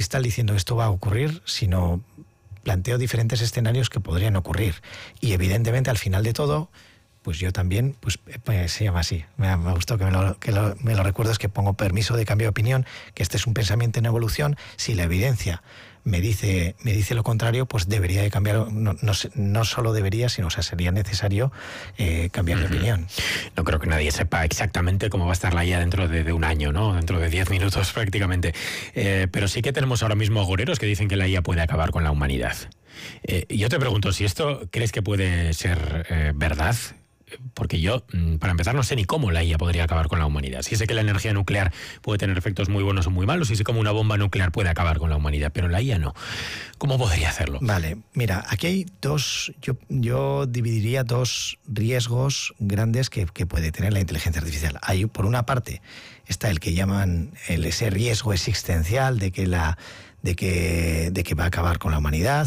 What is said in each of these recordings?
cristal diciendo esto va a ocurrir, sino planteo diferentes escenarios que podrían ocurrir. Y evidentemente al final de todo, pues yo también, pues se llama así, me gustó que me lo recuerdes, que pongo permiso de cambio de opinión, que este es un pensamiento en evolución. Si la evidencia me dice lo contrario, pues debería de cambiar, no solo debería, sino sería necesario cambiar de opinión. No creo que nadie sepa exactamente cómo va a estar la IA dentro de un año, ¿no? Dentro de 10 minutos prácticamente. Pero sí que tenemos ahora mismo agoreros que dicen que la IA puede acabar con la humanidad. Yo te pregunto, si esto crees que puede ser verdad, porque yo, para empezar, no sé ni cómo la IA podría acabar con la humanidad. Sí sé que la energía nuclear puede tener efectos muy buenos o muy malos, y sé cómo una bomba nuclear puede acabar con la humanidad, pero la IA no. ¿Cómo podría hacerlo? Vale, mira, aquí hay dos, yo dividiría dos riesgos grandes que puede tener la inteligencia artificial. Hay, por una parte, está el que llaman ese riesgo existencial de que va a acabar con la humanidad,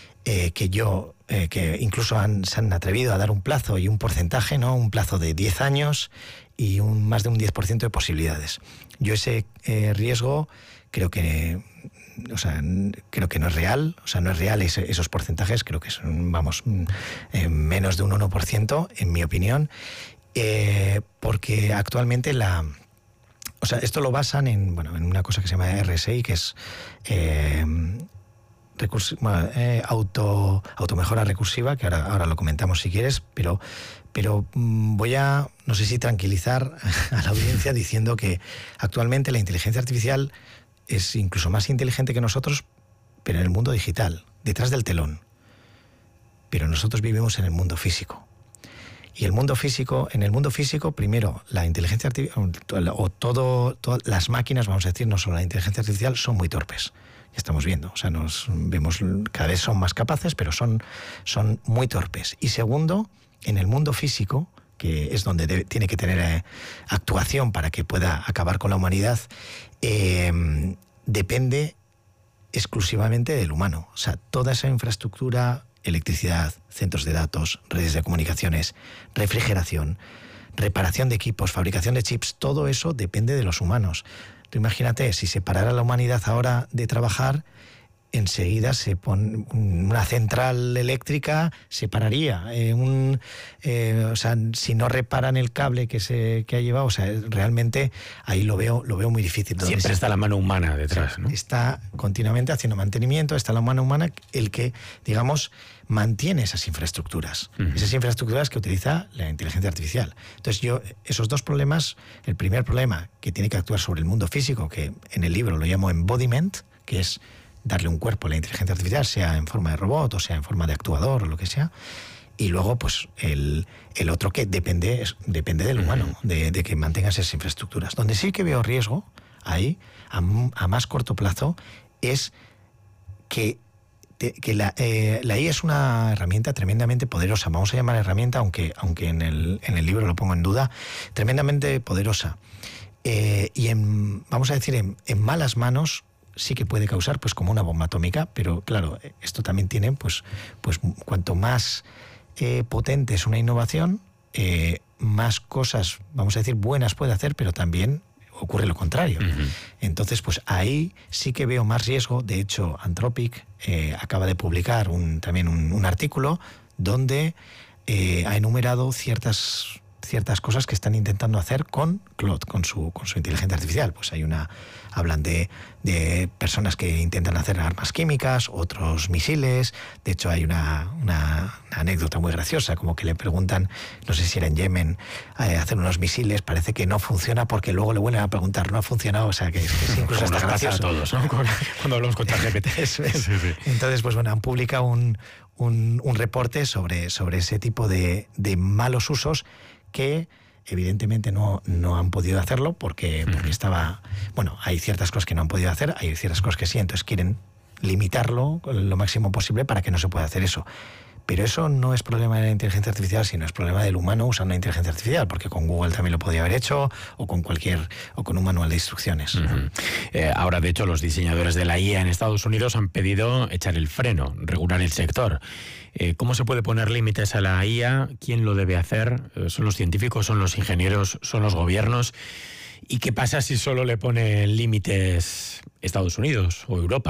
que incluso se han atrevido a dar un plazo y un porcentaje, ¿no? Un plazo de 10 años y más de un 10% de posibilidades. Yo ese riesgo creo que no es real, no es real esos porcentajes, creo que son, menos de un 1%, en mi opinión, porque actualmente esto lo basan en una cosa que se llama RSI, que es automejora recursiva, que ahora lo comentamos si quieres, pero voy a, no sé si tranquilizar a la audiencia diciendo que actualmente la inteligencia artificial es incluso más inteligente que nosotros, pero en el mundo digital, detrás del telón. Pero nosotros vivimos en el mundo físico. Y en el mundo físico, primero, la inteligencia artificial, todas las máquinas, vamos a decir, no solo la inteligencia artificial, son muy torpes. Ya estamos viendo, nos vemos, cada vez son más capaces, pero son muy torpes. Y segundo, en el mundo físico, que es donde tiene que tener actuación para que pueda acabar con la humanidad, depende exclusivamente del humano. O sea, toda esa infraestructura, electricidad, centros de datos, redes de comunicaciones, refrigeración, reparación de equipos, fabricación de chips, todo eso depende de los humanos. Tú imagínate, si se parara la humanidad ahora de trabajar, enseguida se pone una central eléctrica, se pararía. Si no reparan el cable que ha llevado, realmente ahí lo veo muy difícil. Siempre está la mano humana detrás, ¿no? Está continuamente haciendo mantenimiento, está la mano humana el que, digamos, mantiene esas infraestructuras. Esas infraestructuras que utiliza la inteligencia artificial. Entonces esos dos problemas, el primer problema que tiene que actuar sobre el mundo físico, que en el libro lo llamo embodiment, que es darle un cuerpo a la inteligencia artificial, sea en forma de robot o sea en forma de actuador o lo que sea, y luego pues el otro que depende del humano, de que mantenga esas infraestructuras. Donde sí que veo riesgo ahí, a más corto plazo, es que la IA es una herramienta tremendamente poderosa, vamos a llamar herramienta, aunque en el libro lo pongo en duda, tremendamente poderosa, vamos a decir, en malas manos sí que puede causar pues como una bomba atómica, pero claro, esto también tiene pues cuanto más potente es una innovación, más cosas, vamos a decir, buenas puede hacer, pero también ocurre lo contrario. Entonces, pues ahí sí que veo más riesgo. De hecho, Anthropic acaba de publicar también un artículo donde ha enumerado ciertas cosas que están intentando hacer con Claude, con su inteligencia artificial. Pues hablan de personas que intentan hacer armas químicas, otros misiles. De hecho, hay una anécdota muy graciosa, como que le preguntan, no sé si era en Yemen, hacer unos misiles, parece que no funciona porque luego le vuelven a preguntar, no ha funcionado, o sea que incluso está gracioso a todos, ¿no? Cuando hablamos con ChatGPT. Eso es. Sí. Entonces, pues han publicado un reporte sobre ese tipo de malos usos que evidentemente no han podido hacerlo porque hay ciertas cosas que no han podido hacer, hay ciertas cosas que sí, entonces quieren limitarlo lo máximo posible para que no se pueda hacer eso. Pero eso no es problema de la inteligencia artificial, sino es problema del humano usando la inteligencia artificial, porque con Google también lo podría haber hecho, o con un manual de instrucciones. Ahora, de hecho, los diseñadores de la IA en Estados Unidos han pedido echar el freno, regular el sector. ¿Cómo se puede poner límites a la IA? ¿Quién lo debe hacer? ¿Son los científicos? ¿Son los ingenieros? ¿Son los gobiernos? ¿Y qué pasa si solo le pone límites Estados Unidos o Europa?